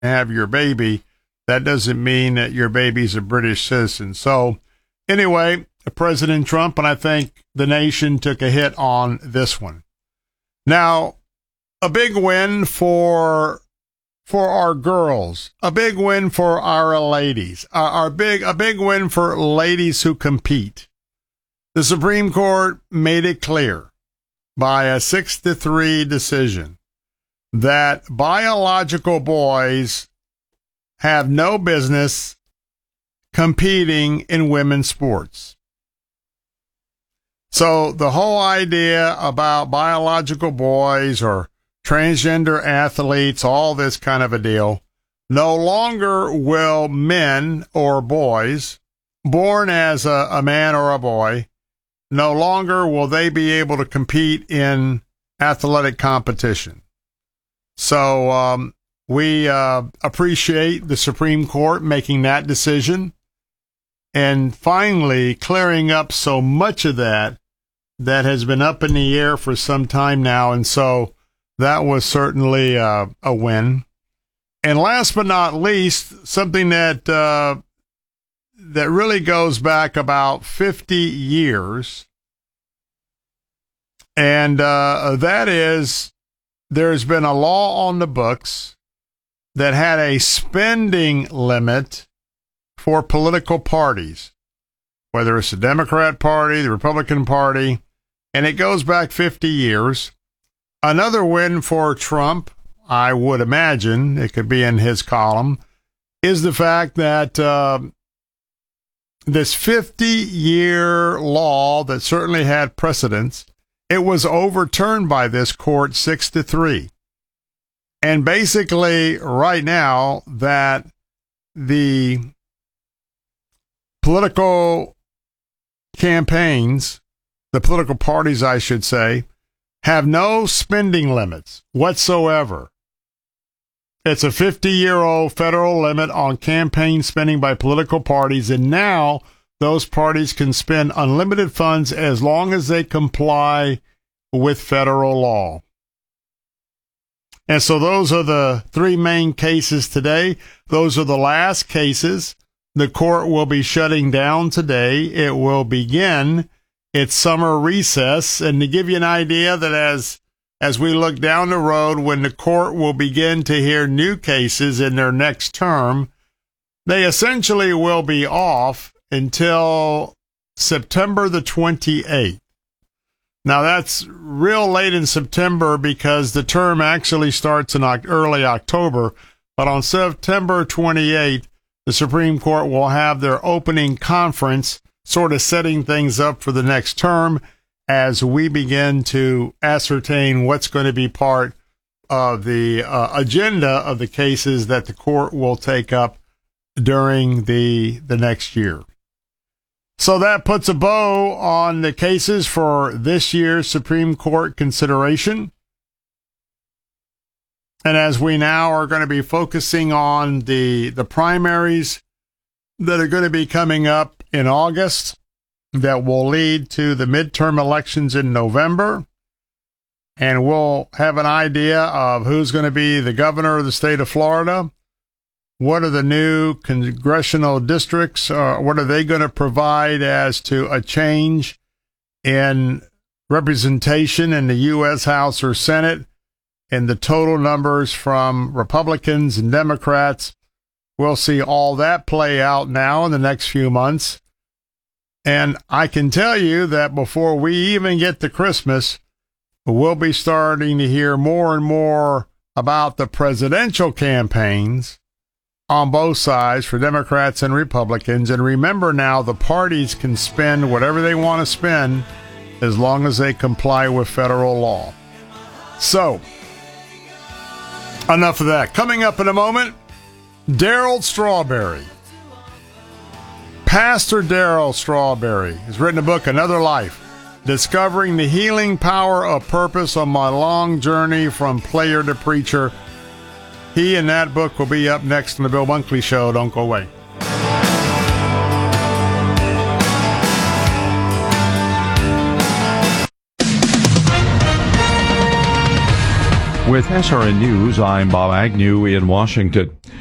have your baby, that doesn't mean that your baby's a British citizen. So anyway, President Trump, and I think the nation took a hit on this one. Now, a big win for our girls, a big win for our ladies, a big win for ladies who compete. The Supreme Court made it clear by a 6-3 decision that biological boys have no business competing in women's sports. So the whole idea about biological boys or transgender athletes, all this kind of a deal, no longer will men or boys born as a man or a boy, no longer will they be able to compete in athletic competition. So we appreciate the Supreme Court making that decision and finally clearing up so much of that has been up in the air for some time now. And so that was certainly a win. And last but not least, something that really goes back about 50 years. And that is, there's been a law on the books that had a spending limit for political parties, whether it's the Democrat Party, the Republican Party, and it goes back 50 years. Another win for Trump, I would imagine, it could be in his column, is the fact that this 50-year law that certainly had precedence, it was overturned by this court 6-3. And basically, right now, that the political campaigns, the political parties, I should say, have no spending limits whatsoever. It's a 50-year-old federal limit on campaign spending by political parties, and now those parties can spend unlimited funds as long as they comply with federal law. And so those are the three main cases today. Those are the last cases. The court will be shutting down today. It will begin its summer recess. And to give you an idea that as we look down the road, when the court will begin to hear new cases in their next term, they essentially will be off until September the 28th. Now, that's real late in September because the term actually starts in early October. But on September 28th, the Supreme Court will have their opening conference, sort of setting things up for the next term as we begin to ascertain what's going to be part of the agenda of the cases that the court will take up during the next year. So that puts a bow on the cases for this year's Supreme Court consideration. And as we now are going to be focusing on the primaries that are going to be coming up in August, that will lead to the midterm elections in November. And we'll have an idea of who's going to be the governor of the state of Florida. What are the new congressional districts? What are they going to provide as to a change in representation in the U.S. House or Senate? And the total numbers from Republicans and Democrats. We'll see all that play out now in the next few months. And I can tell you that before we even get to Christmas, we'll be starting to hear more and more about the presidential campaigns on both sides for Democrats and Republicans. And remember now, the parties can spend whatever they want to spend as long as they comply with federal law. So, enough of that. Coming up in a moment, Darryl Strawberry. Pastor Darryl Strawberry has written a book, Another Life, Discovering the Healing Power of Purpose on My Long Journey from Player to Preacher. He and that book will be up next on the Bill Bunkley Show. Don't go away. With SRN News, I'm Bob Agnew in Washington.